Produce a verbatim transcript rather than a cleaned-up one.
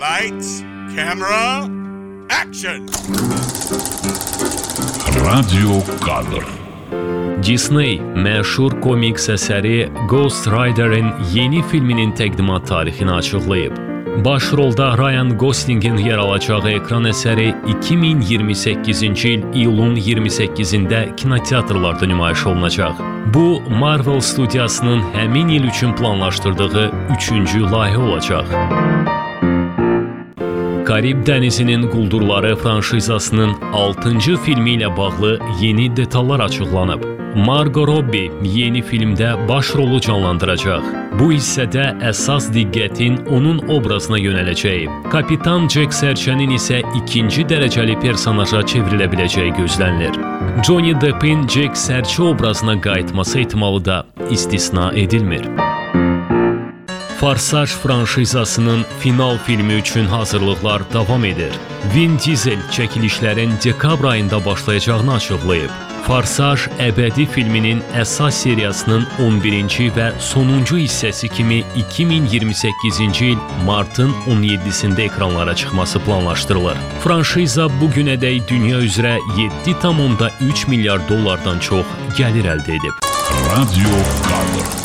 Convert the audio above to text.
Lights, camera, action! Radio Kadr. Disney məşhur komiks əsəri Ghost Rider'in yeni filminin təqdimat tarixini açıqlayıb. Başrolda Ryan Goslingin yer alacağı ekran əsəri iki min iyirmi səkkizinci il iyulun iyirmi səkkizində kinoteatrlarda nümayiş olunacaq. Bu, Marvel studiyasının həmin il üçün planlaşdırdığı üçüncü layihə olacaq. Karib dənizinin quldurları franşizasının altıncı filmi ilə bağlı yeni detallar açıqlanıb. Margot Robbie yeni filmdə başrolu canlandıracaq. Bu hissədə əsas diqqətin onun obrazına yönələcəyi, Kapitan Jack Sərçənin isə ikinci dərəcəli personaja çevrilə biləcəyi gözlənilir. Johnny Depp'in Jack Sərçə obrazına qayıtması ehtimalı da istisna edilmir. Farsaj franşizasının final filmi üçün hazırlıqlar davam edir. Vin Diesel çəkilişlərin dekabr ayında başlayacağını açıqlayıb. Farsaj əbədi filminin əsas seriyasının on birinci və sonuncu hissəsi kimi iki min iyirmi səkkizinci il martın on yeddisində ekranlara çıxması planlaşdırılır. Franşiza bu günədək dünya üzrə yeddi tam üç milyard dollardan çox gəlir əldə edib. Radio Kadr.